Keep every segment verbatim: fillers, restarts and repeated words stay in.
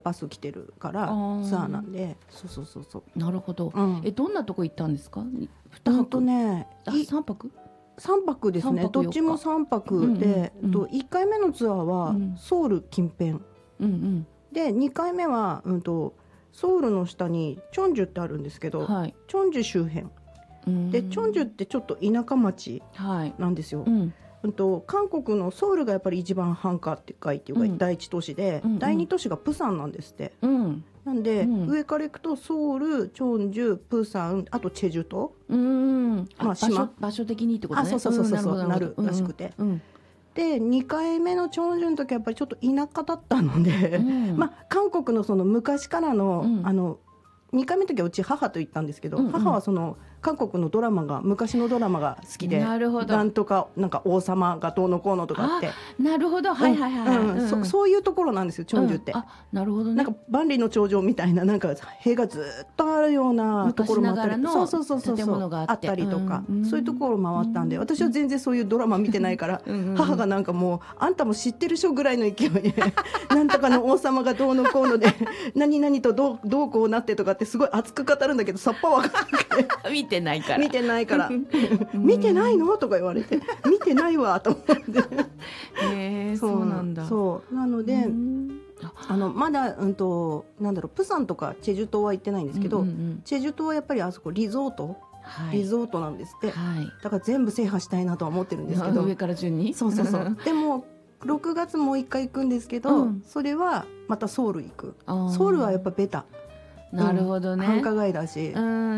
バス来てるからツアーなんで、そうそうそうそう。 なるほど、 うん、 えどんなとこ行ったんですか？に泊とね、 さんぱくさんぱくですね。どっちもさんぱくで、うんうんうん、いっかいめのツアーはソウル近辺、うんうん、でにかいめは、うん、とソウルの下にチョンジュってあるんですけど、はい、チョンジュ周辺で、チョンジュってちょっと田舎町なんですよ、はい、うんうんと韓国のソウルがやっぱり一番繁華っていうか、っていうか第一都市で、うんうん、だいに都市がプサンなんですって、うん、なんで、うん、上から行くとソウル、チョンジュ、プサン、あとチェジュ島、うん、まあ、島場所、場所的にってことね。 あ、そうそうそうそう、うん、なるらしくて、うんうん、でにかいめのチョンジュの時はやっぱりちょっと田舎だったので、うん、まあ韓国のその昔からの、うん、あのにかいめの時はうち母と行ったんですけど、うんうん、母はその韓国のドラマが昔のドラマが好きで、なるほど、なんとかなんか王様がどうのこうのとかって、 なるほど、はいはいはい、うんうん、 そ, そういうところなんですよチョンジュって、うん、あ、 なるほどね、 なんか万里の長城みたいな、なんか塀がずっとあるようなところもあったり、そうそうそうそう、建物があったりとか、うん、そういうところを回ったんで、私は全然そういうドラマ見てないからうんうん、母がなんかもうあんたも知ってるしょぐらいの勢いでなんとかの王様がどうのこうので何々とどう、どうこうなってとかってすごい熱く語るんだけど、さっぱ分かんなくて見てないから見てないから見てないのとか言われて見てないわと思ってへー、そうなんだ。 そうなので、あのまだ、うんと、なんだろう、プサンとかチェジュ島は行ってないんですけど、うんうんうん、チェジュ島はやっぱりあそこリゾート、はい、リゾートなんですって、はい、だから全部制覇したいなとは思ってるんですけど、 上から順に、 そうそうそうでもろくがつもう一回行くんですけど、うん、それはまたソウル行く。ソウルはやっぱベタ、 なるほどね、 繁華街だし、 うん、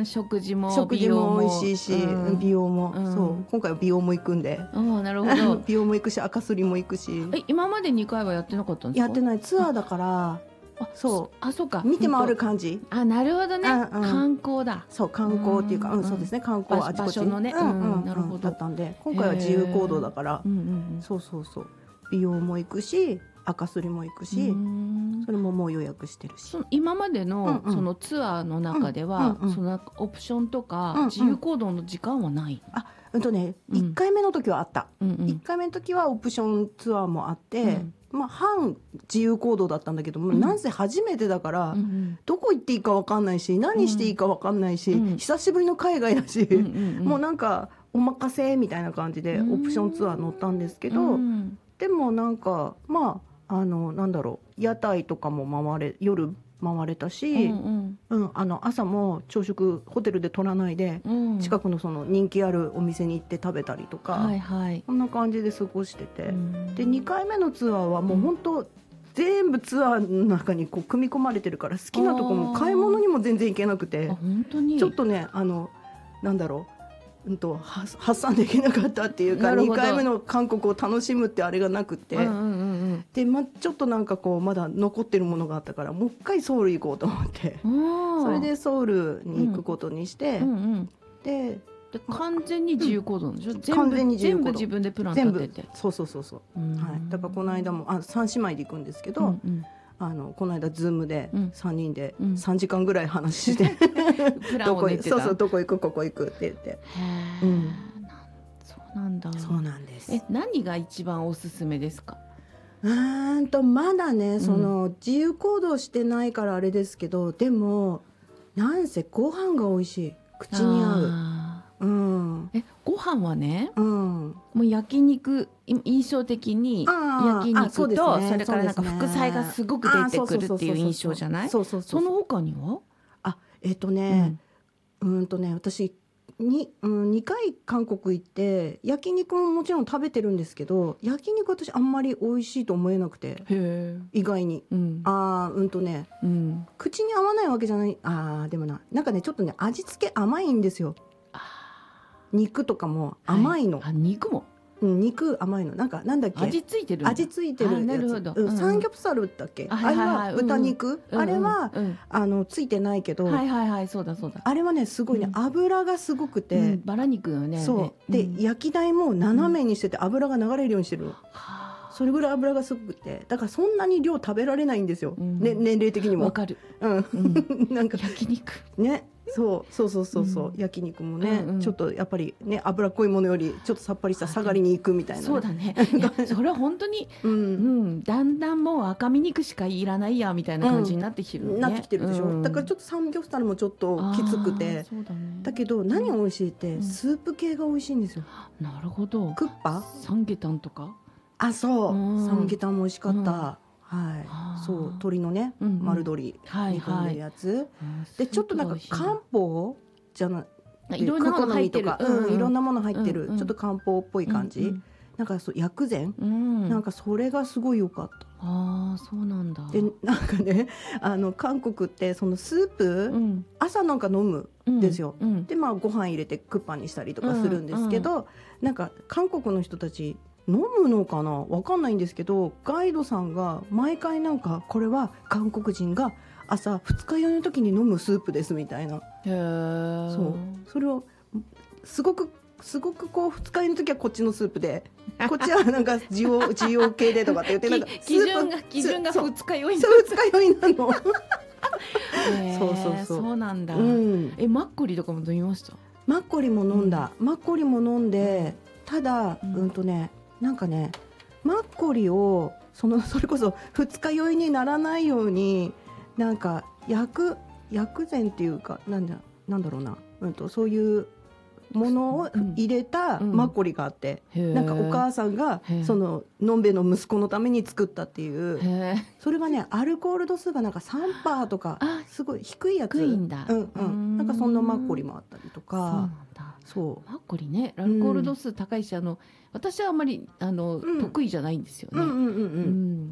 食事も食事も美味しいし、うん、美容も、うん、そう今回は美容も行くんで、 なるほど美容も行くし、赤すりも行くし。 え、今までにかいはやってなかったんですか？ やってない、ツアーだから、あ、そう、 あ、そうか、 見て回る感じ。 あ、なるほどね、うんうん、観光だ。 そう、観光っていうか、うんうん、そうですね、観光あちこちのね、うんうん、なるほど、 だったんで、今回は自由行動だから、うんうんうん、そうそうそう、美容も行くし、赤すりも行くし、それももう予約してるし。 その今までの、うんうん、そのツアーの中では、うんうん、そのオプションとか、うんうん、自由行動の時間はない？ あ、うんとね、うん、いっかいめの時はあった、うんうん、いっかいめの時はオプションツアーもあって、うんまあ、半自由行動だったんだけども、うん、なんせ初めてだから、うんうん、どこ行っていいか分かんないし、何していいか分かんないし、うん、久しぶりの海外だし、うんうんうん、もうなんかお任せみたいな感じでオプションツアー乗ったんですけど、うん、でもなんかまああのなんだろう、屋台とかも回れ、夜回れたし、うんうんうん、あの朝も朝食ホテルで取らないで、うん、近くのその人気あるお店に行って食べたりとか、はいはい、こんな感じで過ごしてて、うん、でにかいめのツアーはもう本当、うん、全部ツアーの中にこう組み込まれてるから、好きなとこも買い物にも全然行けなくて、本当にちょっとね、あのなんだろう、うんと発散できなかったっていうか、にかいめの韓国を楽しむってあれがなくて、うんうんうん、で、ま、ちょっとなんかこうまだ残ってるものがあったから、もう一回ソウル行こうと思って、それでソウルに行くことにして、うんうんうん、でで完全に自由行動なんでしょ、うん、全部完全に自由行動、 全部自分でプラン立てて、 そうそうそうそう、はい、だからこの間もあさん姉妹で行くんですけど、うんうん、あのこの間ズームでさんにんでさんじかんぐらい話して、うん、 プランを練ってた、 そうそう、どこ行くここ行くって言って、へー、うん、そうなんだ。 そうなんです。 え、何が一番おすすめですか？ うーんとまだね、その、うん、自由行動してないからあれですけど、でもなんせご飯が美味しい、口に合う。うん、 え、ご飯はね、 うん、 もう焼肉、印象的に焼肉 と そ,、ね、それからなんか副菜がすごく出てくるっていう印象じゃない？その他には、 あ、えっとね、うん、うんとね、私に、うん、にかい韓国行って焼肉ももちろん食べてるんですけど、焼肉私あんまり美味しいと思えなくて、へ、意外に、うん、あうんとね、うん、口に合わないわけじゃない、あでもな、なんかねちょっとね味付け甘いんですよ。肉とかも甘いの、はい、 あ、肉も、 うん、肉甘いの、なんかなんだっけ、 味付いてる味付いてるやつ、なるほど、うん、サンギョプサルだっけ、あ、はいはいはい、あれは豚肉、うん、あれは、うん、あのついてないけど、 はいはいはい、そうだそうだ、 あれはねすごいね、うん、油がすごくて、うん、 バラ肉よね、 そうで、うん、焼き台も斜めにしてて油が流れるようにしてるの、うん、それぐらい油がすごくて、だからそんなに量食べられないんですよ、うん、ね、年齢的にもわかる、 うん、うん、なんか焼肉ね、 そうそうそうそうそう、うん、焼肉もね、うんうん、ちょっとやっぱりね脂っこいものよりちょっとさっぱりした下がりに行くみたいな、ね、 そうだねいやそれは本当に、うんうん、だんだんもう赤身肉しかいらないやみたいな感じになってきてる、ねうん、 なってきてるでしょ、うん、だからちょっとサムギョプサルもちょっときつくてそうだね、だけど何が美味しいって、うん、スープ系が美味しいんですよ。 なるほど。 クッパサムゲタンとかあそう、うん、サムゲタンも美味しかった、うんはい、そう鶏のね、うんうん、丸鶏煮込んでるやつ、はいはい、でちょっとなんか漢方じゃないいろんなもの入ってる、 うんうん、いろんなもの入ってる、うんうん、ちょっと漢方っぽい感じ、うんうん、なんかそう薬膳、うん、なんかそれがすごい良かった。 あそうなんだ。 でなんかねあの韓国ってそのスープ、うん、朝なんか飲むんですよ、うんうん、でまあご飯入れてクッパにしたりとかするんですけど、うんうん、なんか韓国の人たち飲むのかなわかんないんですけどガイドさんが毎回なんかこれは韓国人が朝二日酔いの時に飲むスープですみたいな。へーそうそれをすごくすごくこう二日酔いの時はこっちのスープでこっちはなんか需要需要系でとかって言ってなんか基準が基準が二日酔いそう二日酔いなのそうそうそうそうなんだ、うん、えマッコリとかも飲みました？ マッコリも飲んだ、うん、マッコリも飲んでただ、うん、うんとねなんかねマッコリをそのそれこそ二日酔いにならないようになんか薬薬膳っていうかなんだなんだろうな、うんとそういうものを入れたマッコリがあって、うん、なんかお母さんがそののんべの息子のために作ったっていうそれはねアルコール度数がなんか さんパーセント とかすごい低いやつ低いんだ、 うんうん、なんかそんなマッコリもあったりとか。 そうなんだ。そうマッコリねアルコール度数高いし、うん、あの私はあんまりあの、うん、得意じゃないんですよね、うんうんうんうん、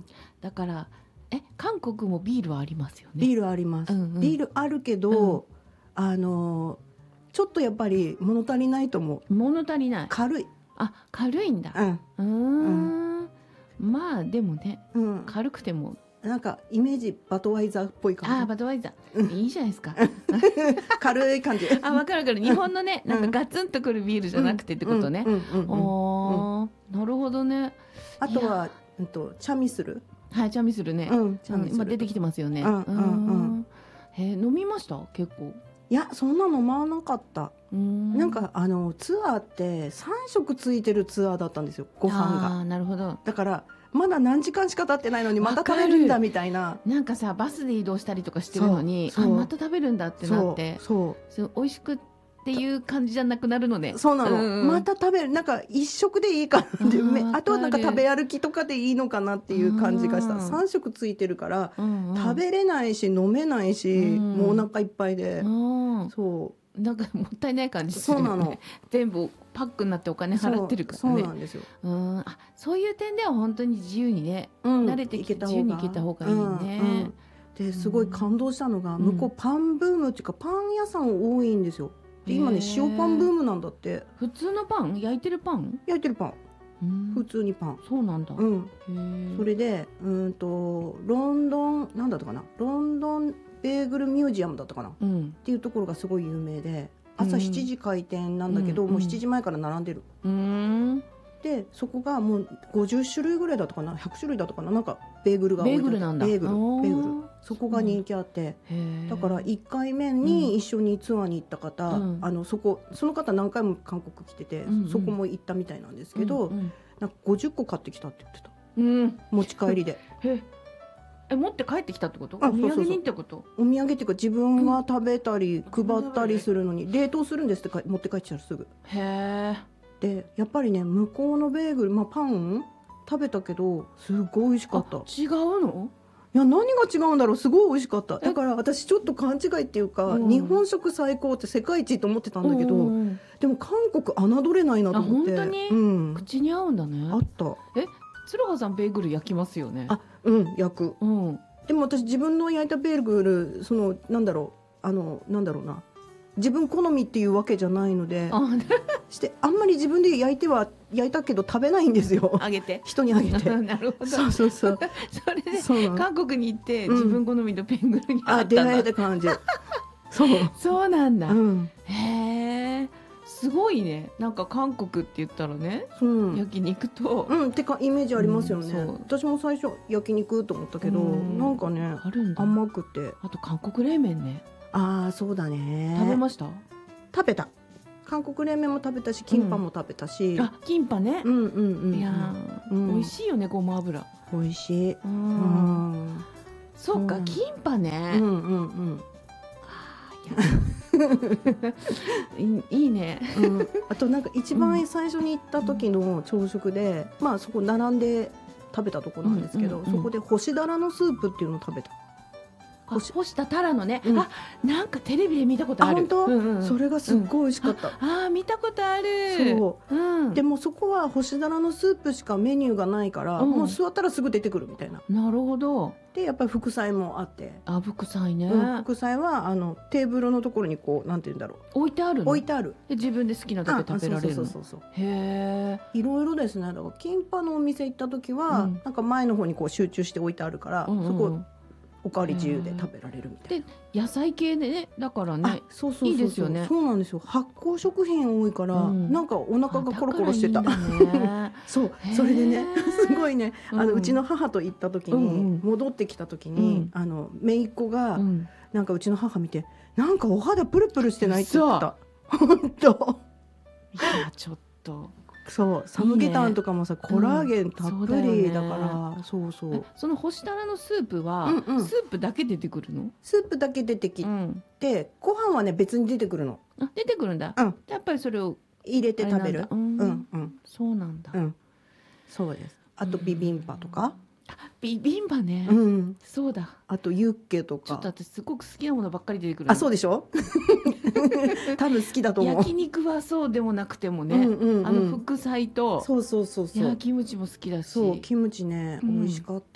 だからえ韓国もビールはありますよね。 ビールあります、うんうん、ビールあるけど、うん、あのちょっとやっぱり物足りないと思う。 物足りない。 軽い。 あ、軽いんだ。うん。うーん、うん、まあでもね、うん、軽くてもなんかイメージバドワイザーっぽい感じ。 あ、バドワイザー、いいじゃないですか。 軽い感じ。 あ、わかるわかる。日本のね、なんかガツンとくるビールじゃなくてってことね。おー、なるほどね。 あとはうんとチャミスル。 はい、チャミスルね。うん、チャミスル。今出てきてますよね。うんうんうん。え、飲みました？結構。 いやそんな飲まなかった。んなんかあのツアーってさん食ついてるツアーだったんですよご飯が。 あ、なるほど。 だからまだ何時間しか経ってないのにまた食べるんだみたいな。 なんかさバスで移動したりとかしてるのにあまた食べるんだってなってそうそう美味しくっていう感じじゃなくなるのね。 そうなの、うん、また食べるなんか一食でいいかなってあ, あとはなんか食べ歩きとかでいいのかなっていう感じがした。さん食ついてるから、うんうん、食べれないし飲めないし、うん、もうお腹いっぱいで、うん、そうなんかもったいない感じするよね。そうなの全部パックになってお金払ってるからね。 そうなんですよ。 うんあそういう点では本当に自由にね、うん、慣れてきて自由に行けた方がいいね、うんうん、 ですごい感動したのが、うん、向こうパンブームっていうかパン屋さん多いんですよ。で今ね塩パンブームなんだって。 普通のパン焼いてるパン焼いてるパン、うん、普通にパン。 そうなんだ、 うん、へそれでうんとロンドンなんだったかなロンドンベーグルミュージアムだったかな、うん、っていうところがすごい有名で朝しちじ開店なんだけど、うん、もうしちじまえから並んでる、うん、でそこがもうごじゅっ種類ぐらいだったかなひゃく種類だったかななんかベーグルがベーグルなんだベーグルベーグルそこが人気あって、うん、だからいっかいめに一緒にツアーに行った方、うん、あのそこその方何回も韓国来てて、うんうん、そこも行ったみたいなんですけど、うんうん、なんかごじゅっこ買ってきたって言ってた、うん、持ち帰りでへえ持って帰ってきたってこと？お土産にってこと？ お土産っていうか自分が食べたり配ったりするのに冷凍するんですって持って帰っちゃうすぐ。へえ。でやっぱりね向こうのベーグル、まあ、パン食べたけどすごい美味しかった。 違うの？ いや何が違うんだろうすごい美味しかった。だから私ちょっと勘違いっていうか、うん、日本食最高って世界一と思ってたんだけど、うん、でも韓国侮れないなと思って。 あ本当に、うん、口に合うんだね。 あった。 え鶴葉さんベーグル焼きますよね？ あうん焼く、うん、でも私自分の焼いたベーグルそのなんだろうあのなんだろうな自分好みっていうわけじゃないのでしてあんまり自分で焼いては焼いたけど食べないんですよ。 あげて人にあげてなるほどそうそうそうそれで韓国に行って自分好みのベーグルにあったんだ、うん、あ出会えた感じそうそうなんだ、うん、へえすごいね。なんか韓国って言ったらね、うん、焼肉とうんってかイメージありますよね、うん、私も最初焼肉と思ったけど、うん、なんかねあるんだ甘くてあと韓国冷麺ねああそうだね。 食べました？ 食べた。韓国冷麺も食べたし、キンパも食べたし。 あ、キンパね。 うんうんうん。 いや美味しいよね、ごま油。 美味しい。 うん。そうか、キンパね。 うんうんうん。 いいね。 あとなんか一番最初に行った時の朝食で、まあそこ並んで食べたとこなんですけど、そこで干しだらのスープっていうのを食べた。 干したタラのね、あ、なんかテレビで見たことある。 本当？それがすっごい美味しかった。 ああ、見たことある。 そう。でもそこは干しだらのスープしかメニューがないから、もう座ったらすぐ出てくるみたいな。 なるほど。 でやっぱり副菜もあって。 あ、副菜ね。 副菜はあのテーブルのところにこうなんて言うんだろう。置いてある。 置いてある。 で自分で好きなだけ食べられる。 そうそうそうそう。 へえ。 いろいろですね。だからキンパのお店行った時はなんか前の方にこう集中して置いてあるから、そこおかわり自由で食べられるみたいな。 で野菜系でね、だからね、 そうそうそうそう、 いいですよね。 そうなんですよ。発酵食品多いから、うん、なんかお腹がコロコロしてた。 いいね、 そうそれでね、すごいね、あのうちの母と行った時に、うん、戻ってきた時に、うん、あの姪っ子が、うん、なんかうちの母見て、なんかお肌プルプルしてないって言ってた。本当。 いやちょっと。 そうサムゲタンとかもさ、コラーゲンたっぷりだから、そうそう。 その干したらのスープはスープだけ出てくるの？ スープだけ出てきて、ご飯はね別に出てくるの。 出てくるんだ。やっぱりそれを入れて食べる。 うんうん。そうなんだ。 そうです。あとビビンバとか。 ビビンバね。そうだ。 あとユッケとか。 ちょっと私すごく好きなものばっかり出てくる。 あ、そうでしょ。多分好きだと思う。 焼肉はそうでもなくてもね、あの副菜と、 そうそうそうそう。 焼きムチも好きだし。 そう、キムチね、美味しかった。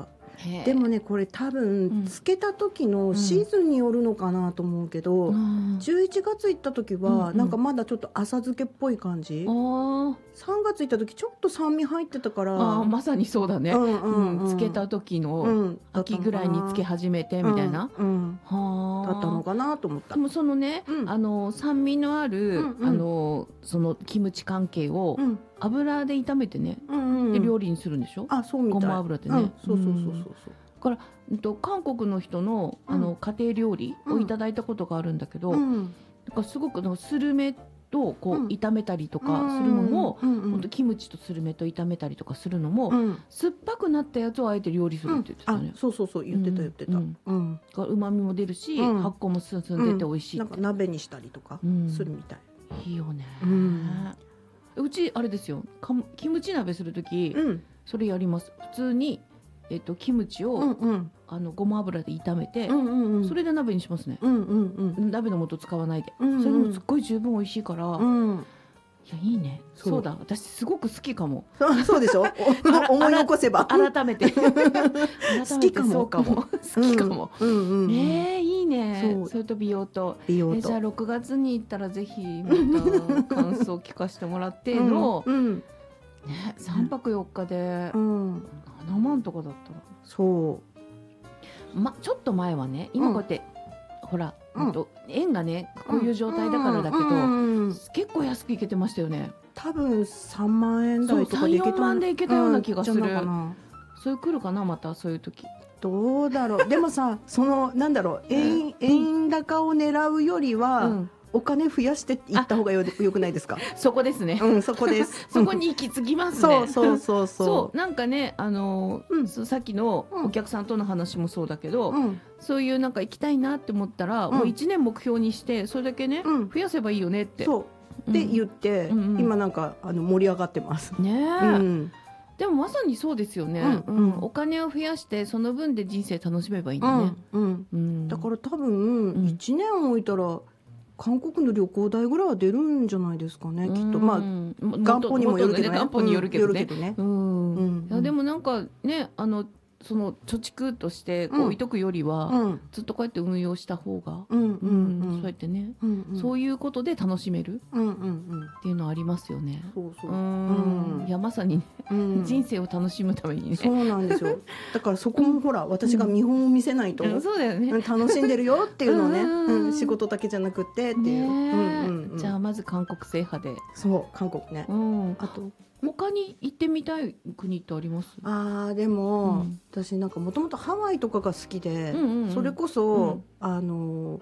でもねこれ多分漬けた時のシーズンによるのかなと思うけど、じゅういちがつ行った時はなんかまだちょっと浅漬けっぽい感じ、さんがつ行った時ちょっだと酸味入ってたから、 あまさにそうだね、漬けた時の秋ぐらいに漬け始めてみたいな、 だったのかなと思った。 でもそのね、あの酸味のあるあのそのキムチ関係を油で炒めてね、で料理にするんでしょ。 あ、そうみたい。 ごま油でね。 そうそうそうそうそう。 だから、えっと、韓国の人のあの家庭料理をいただいたことがあるんだけど、だからすごくのスルメとこう炒めたりとかするのも、本当キムチとスルメと炒めたりとかするのも、酸っぱくなったやつをあえて料理するって言ってたね。 そうそうそう言ってた言ってた。 うまみも出るし、発酵も進んでて美味しい。 なんか鍋にしたりとかするみたい。 いいよね。うちあれですよ。キムチ鍋するときそれやります。普通にえっとキムチをあのごま油で炒めて、それで鍋にしますね。鍋の素使わないで。それもすっごい十分美味しいから。いやいいね。そうだ。私すごく好きかも。 そうでしょ。思い起こせば改めて。好きかも。そうかも。好きかも。ねえいいね。それと美容と。美容と。じゃあろくがつに行ったらぜひまた感想聞かせてもらっての。ね、さんぱくよっかでななまんとかだったら、 そう、 ま、ちょっと前はね今こうやって、うん、ほら、うん、と円がねこういう状態だからだけど、結構安くいけてましたよね。 多分さんまんえん台とかでいけた、 さん、よんまんでいけたような気がする、うん、そういう来るかなまたそういう時。 どうだろうでもさそのなんだろう円、円高を狙うよりは、うんお金増やしていった方がよよくないですか。 そこですね。 うん、そこです。 そこに行き着きますね。そうそうそうそう。 そうなんかねあの、うん、さっきのお客さんとの話もそうだけど、うん、そういうなんか行きたいなって思ったら、うん、もういちねん目標にしてそれだけね、うん、増やせばいいよねって。 そうって言って、うん、今なんかあの盛り上がってます。 ねえ。うん、でもまさにそうですよね、うんうん、お金を増やしてその分で人生楽しめばいいんだね、 うんうんうん、だから多分いちねん置いたら韓国の旅行代ぐらいは出るんじゃないですかねきっと。まあ元本にもよるけどね。 元本によるけどね。でもなんかねあのその貯蓄としてこう置いとくよりは、うん、ずっとこうやって運用した方が、そうやってね、うんうん、そういうことで楽しめるっていうのはありますよね。 そうそう。 いやまさに、ねうん、人生を楽しむためにね。 そうなんですよ。だからそこもほら私が見本を見せないと、 うん、そうだよね。 楽しんでるよっていうのをね、うん、仕事だけじゃなくてっていう。 うんうん、じゃあまず韓国制覇で。 そう韓国ね。うん、 あと。他に行ってみたい国ってあります？ あーでも、うん、私なんかもともとハワイとかが好きで、うんうんうん、それこそ、うん、あの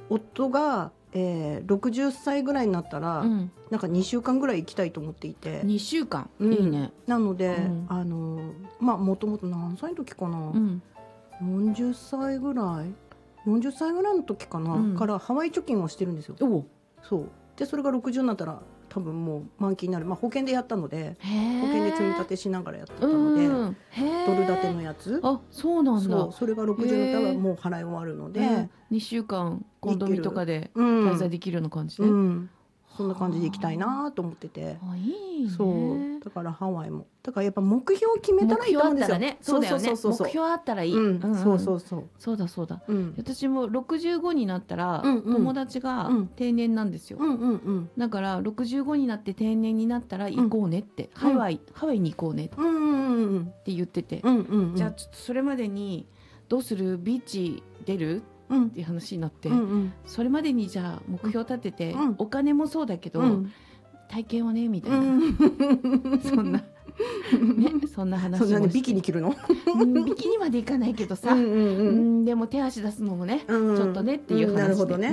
夫が、えー、ろくじゅっさいぐらいになったら、うん、なんかにしゅうかんぐらい行きたいと思っていて。 にしゅうかん、うん、いいね。 なので、うん、あのまあもともと何歳の時かな、うん、よんじゅっさいぐらいよんじゅっさいぐらいの時かな、うん、からハワイ貯金をしてるんですよ。おそうでそれがろくじゅうになったら多分もう満期になる、まあ、保険でやったので保険で積み立てしながらやってたので、ドル建てのやつ。 あ、そうなんだ。 そ, それがろくじゅうになったらもう払い終わるので、 にしゅうかんコンドミとかで滞在できるような感じで、うんうん、 そんな感じで行きたいなと思ってて。 あ、いいね。 そうだからハワイもだからやっぱ目標を決めたらいいと思うんですよ。 ね、そうだよね。目標あったらいい。 そうそうそう。 そうだそうだ。うん、私もろくじゅうごになったら、うんうん、友達が定年なんですよ。うんうんうん、だからろくじゅうごになって定年になったら行こうねって、うん、ハワイハワイに行こうねって言ってて、うんうんうん、じゃあちょっとそれまでにどうするビーチ出るっていう話になって、うんうん、それまでにじゃあ目標立てて、うん、お金もそうだけど、うん、体験はねみたいな、うん、そんなね、そんな話もして。 そんなにビキニ着るの？ うん、ビキニまでいかないけどさ、うんうんうん、でも手足出すのもね、うんうん、ちょっとねっていう話で、うん、なるほどね、うん、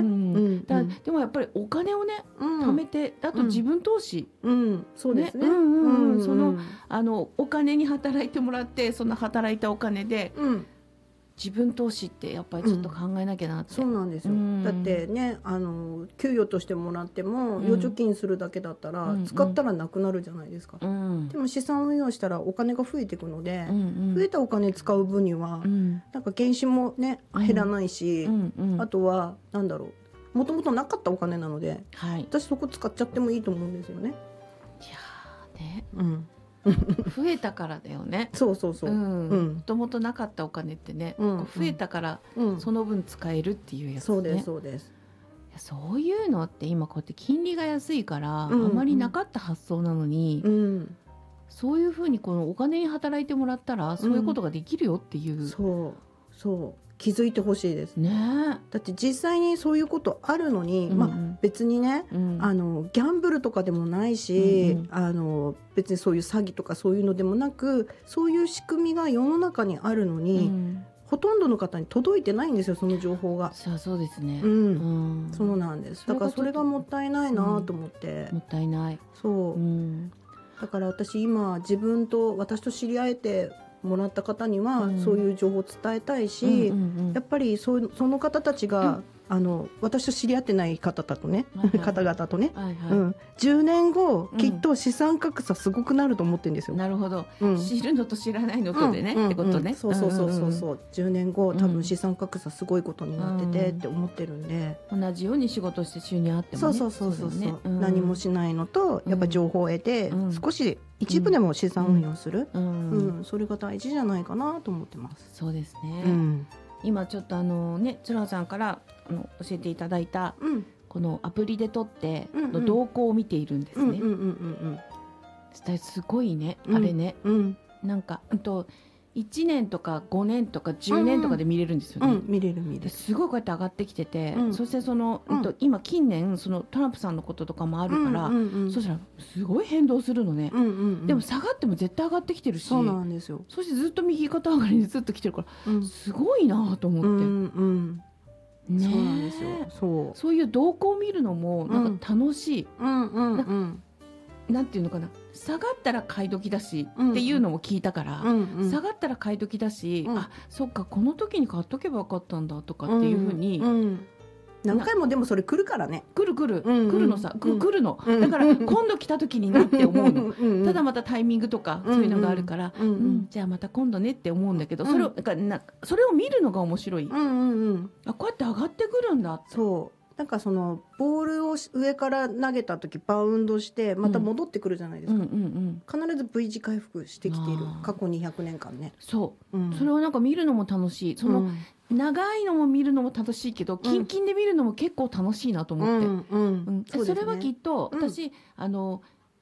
だでもやっぱりお金をね、うん、貯めて、あと自分投資、 うんうん、そうですね、 うんうんうん、そのあのお金に働いてもらって、その働いたお金で、うん自分投資ってやっぱりちょっと考えなきゃなって、 うん、そうなんですよ、うん、だってねあの給与としてもらっても預貯金するだけだったら、うん、使ったらなくなるじゃないですか、うん、でも資産運用したらお金が増えていくので、うんうん、増えたお金使う分には、うん、なんか原資もね減らないし、うんうんうん、あとはなんだろうもともとなかったお金なので、はい、私そこ使っちゃってもいいと思うんですよね。 いやーね、うん増えたからだよね。 そうそうそう。 もともとなかったお金ってね、うん、増えたからその分使えるっていうやつね。 そうですそうです。 いやそういうのって今こうやって金利が安いから、うん、あまりなかった発想なのに、うん、そういうふうにこのお金に働いてもらったらそういうことができるよっていう。うん、 そうそう気づいてほしいですね。だって実際にそういうことあるのに、うんまあ、別にね、うん、あのギャンブルとかでもないし、うんうん、あの別にそういう詐欺とかそういうのでもなくそういう仕組みが世の中にあるのに、うん、ほとんどの方に届いてないんですよその情報が。 そうそうですね、 うんうん、そうなんです。だからそれがもったいないなと思って、 うん、もったいないそう、うん、だから私今自分と私と知り合えてもらった方にはそういう情報を伝えたいし、うんうんうんうん、やっぱり そ, その方たちが、うん、あの私と知り合ってない方だとね、はいはい、方々とね、はいはいうん、じゅうねんご、うん、きっと資産格差すごくなると思ってるんですよ。 なるほど、うん、知るのと知らないのとでね、うん、ってことね、うん、 そうそうそうそうそう、うん、じゅうねんご多分資産格差すごいことになっててって思ってるんで、 うん、同じように仕事して収入あってもね、 そうそうそうそう、ねうん、何もしないのとやっぱ情報を得て、うん、少し一部でも資産運用する、うんうん、それが大事じゃないかなと思ってます。 そうですね、うん、今ちょっとあのねつらさんからあの教えていただいた、うん、このアプリで撮っての動向を見ているんですね。すごいね、あれね、うん、なんかうんといちねんとかごねんとかじゅうねんとかで見れるんですよね、 うんうん、見れる見れる。 すごいこうやって上がってきてて、うん、そしてその、うんと、今近年そのトランプさんのこととかもあるから、うんうんうん、そしたらすごい変動するのね、うんうんうん、でも下がっても絶対上がってきてるし、 そうなんですよ。 そしてずっと右肩上がりにずっと来てるから、うん、すごいなと思って、うんうんね、 そうなんですよ。そう、 そういう動向を見るのもなんか楽しい、うんうんうん、な, なんていうのかな、下がったら買い時だし、うん、っていうのも聞いたから、うんうん、下がったら買い時だし、うん、あそっかこの時に買っとけばよかったんだとかっていうふうに、うんうん、 何回もでもそれ来るからね、 来る来る、うんうん、来るのさ、うん、来るの、だから今度来た時になって思うのうん、ただまたタイミングとかそういうのがあるから、うんうんうん、じゃあまた今度ねって思うんだけど、それをなんかなそれを見るのが面白い、うんうんうん、あこうやって上がってくるんだって。 そうなんかそのボールを上から投げた時バウンドしてまた戻ってくるじゃないですか、うんうんうんうん、必ず V 字回復してきている過去にひゃくねんかんね。 そう、うん、それをなんか見るのも楽しい、その、うん、長いのも見るのも楽しいけどキンキンで見るのも結構楽しいなと思って、うんうんうん、それはきっと私、うん、あの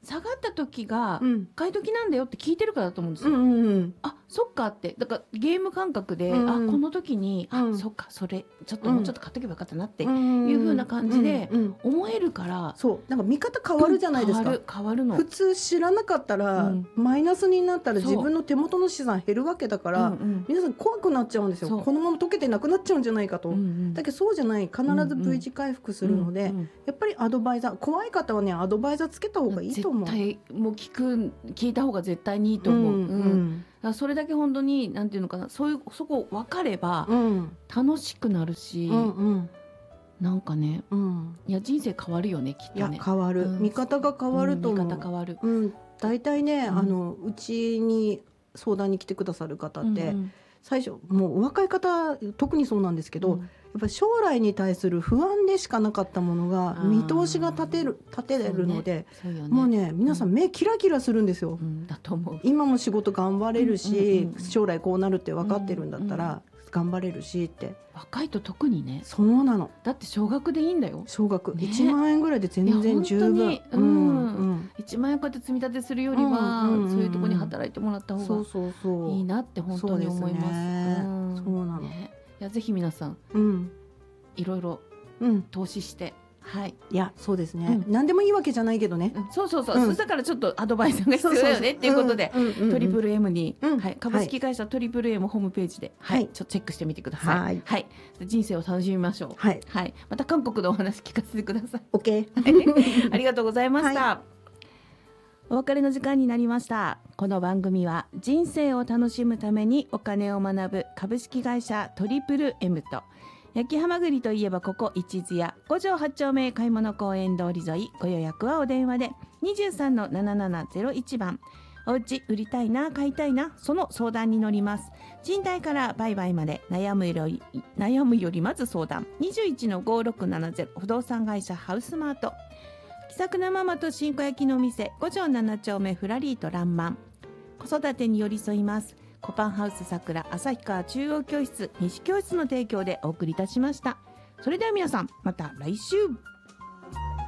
下がった時が買い時なんだよって聞いてるからだと思うんですよ、うんうんうん、あそっかってだからゲーム感覚で、うん、あこの時に、うん、あそっかそれちょっともうちょっと買っとけばよかったなっていう風な感じで思えるから、うんうんうん、 そうなんか見方変わるじゃないですか、うん、 変わる変わるの。 普通知らなかったら、うん、マイナスになったら自分の手元の資産減るわけだから、うんうん、皆さん怖くなっちゃうんですよ。このまま溶けてなくなっちゃうんじゃないかと、うんうん、だけどそうじゃない、必ず V 字回復するので、うんうん、やっぱりアドバイザー、怖い方はねアドバイザーつけた方がいいと思う。 絶対もう聞く聞いた方が絶対にいいと思う、うんうん、だからそれだけ本当になんていうのかな、そういうそこ分かれば楽しくなるし、うんうん、なんかね、うん、いや人生変わるよねきっとね。 いや変わる、うん、見方が変わると思う、 うん、見方変わる、 うん、大体ね、うん、あのうちに相談に来てくださる方って、うんうん、最初もうお若い方特にそうなんですけど、うん、やっぱり将来に対する不安でしかなかったものが見通しが立てる立てれるので、そうね、そうよね、もうね皆さん目キラキラするんですよ、うん、だと思う。今も仕事頑張れるし、うんうんうん、将来こうなるって分かってるんだったら、うんうん、頑張れるしって。 若いと特にね。 そうなの。 だって少額でいいんだよ。 少額、ね、いちまんえんぐらいで全然十分、うんうん、いちまんえんこうやって積み立てするよりは、うんうんうん、そういうところに働いてもらった方がいいなって本当に思います。そうですね、うん、そうなの、ね、いやぜひ皆さん、うん、いろいろ投資して、うん、はい、 いやそうですね、うん、何でもいいわけじゃないけどね、 うん、そうそうそう、うん、だからちょっとアドバイスが必要だよねっていうことで、トリプル M に、うんはい、株式会社トリプル M ホームページで、はいはい、ちょっとチェックしてみてください、はいはい、人生を楽しみましょう、はいはい、また韓国のお話聞かせてください。 OK ありがとうございました、はい、お別れの時間になりました。この番組は人生を楽しむためにお金を学ぶ株式会社トリプル M と焼きはまぐりといえばここ一途屋ご条はち丁目買い物公園通り沿い、ご予約はお電話で にじゅうさんのななななゼロいち 番。お家売りたいな買いたいなその相談に乗ります。賃貸から売買まで悩むより悩むよりまず相談 にじゅういちのごろくななゼロ 不動産会社ハウスマート。気さくなママと新子焼きの店ご条なな丁目フラリーとランマン。子育てに寄り添います。コパンハウス桜旭川中央教室西教室の提供でお送りいたしました。それでは皆さんまた来週。